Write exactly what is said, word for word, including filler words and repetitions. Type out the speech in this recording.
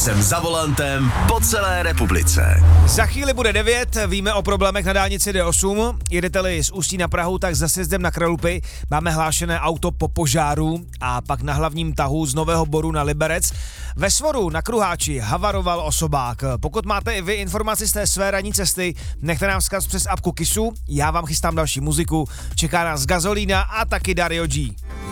jsem za volantem po celé republice. Za chvíli bude devět, víme o problémech na dálnici D osm. Jedete-li z Ústí na Prahu, tak za sjezdem na Kralupy máme hlášené auto po požáru a pak na hlavním tahu z Nového Boru na Liberec. Ve Svoru na Kruháči havaroval osobák. Pokud máte i vy informaci z té své ranní cesty, nechte nám vzkaz přes apku Kisu, já vám chystám další muziku, čeká nás Gazolína a taky Dario G.